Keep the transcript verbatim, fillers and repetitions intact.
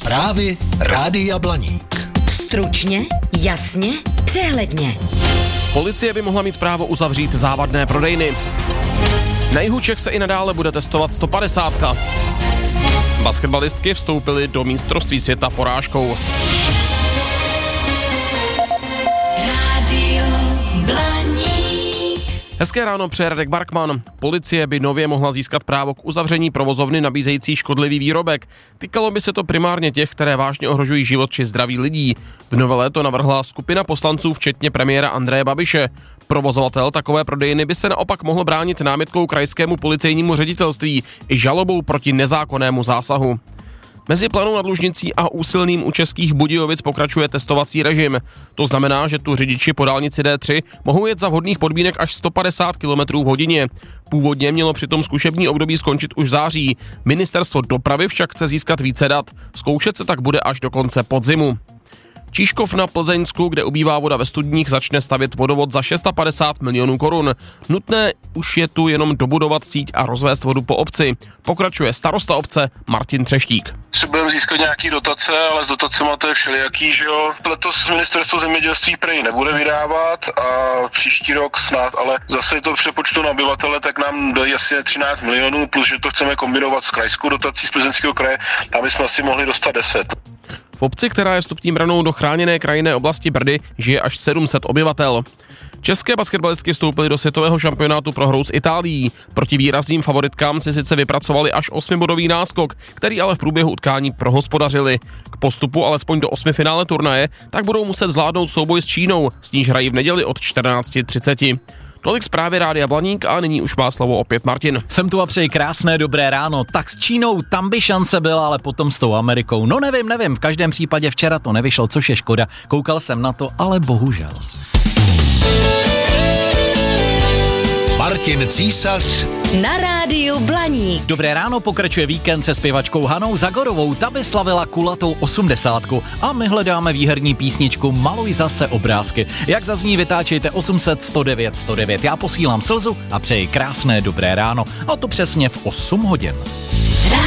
Zprávy Rádia Blaník. Stručně, jasně, přehledně. Policie by mohla mít právo uzavřít závadné prodejny. Na jihu Čech se i nadále bude testovat sto padesát. Basketbalistky vstoupily do mistrovství světa porážkou. Rádio Blaník. Hezké ráno přeje Radek Barkman. Policie by nově mohla získat právo k uzavření provozovny nabízející škodlivý výrobek. Týkalo by se to primárně těch, které vážně ohrožují život či zdraví lidí. V novele to navrhla skupina poslanců včetně premiéra Andreje Babiše. Provozovatel takové prodejny by se naopak mohl bránit námitkou krajskému policejnímu ředitelství i žalobou proti nezákonnému zásahu. Mezi Planou nad Lužnicí a Úsilným u Českých Budějovic pokračuje testovací režim. To znamená, že tu řidiči po dálnici D tři mohou jet za vhodných podmínek až sto padesát kilometrů v hodině. Původně mělo přitom zkušební období skončit už v září. Ministerstvo dopravy však chce získat více dat. Zkoušet se tak bude až do konce podzimu. Číškov na Plzeňsku, kde ubývá voda ve studních, začne stavět vodovod za šest set padesát milionů korun. Nutné už je tu jenom dobudovat síť a rozvést vodu po obci. Pokračuje starosta obce Martin Třeštík. Budeme získat nějaký dotace, ale s dotacema to je všelijaký, že jo. Letos ministerstvo zemědělství prej nebude vydávat a příští rok snad, ale zase to přepočtu na obyvatele, tak nám dají asi třináct milionů, plus že to chceme kombinovat s krajskou dotací z Plzeňského kraje, tam bychom asi mohli dostat deset. V obci, která je vstupní branou do chráněné krajinné oblasti Brdy, žije až sedm set obyvatel. České basketbalistky vstoupily do světového šampionátu prohrou s Itálií. Proti výrazným favoritkám si sice vypracovali až osmibodový náskok, který ale v průběhu utkání prohospodařili. K postupu alespoň do osmifinále turnaje tak budou muset zvládnout souboj s Čínou, s níž hrají v neděli od čtrnáct třicet. Tolik zprávy Rádia Blaník a nyní už má slovo opět Martin. Jsem tu a přeji krásné dobré ráno. Tak s Čínou tam by šance byla, ale potom s tou Amerikou. No nevím, nevím, v každém případě včera to nevyšlo, což je škoda. Koukal jsem na to, ale bohužel. Martin Císař Na Rádiu Blaník. Dobré ráno, pokračuje víkend se zpěvačkou Hanou Zagorovou, ta by slavila kulatou osmdesátku a my hledáme výherní písničku Maluj zase obrázky. Jak zazní, vytáčejte osm set sto devět sto devět. Já posílám slzu a přeji krásné dobré ráno, a to přesně v osm hodin.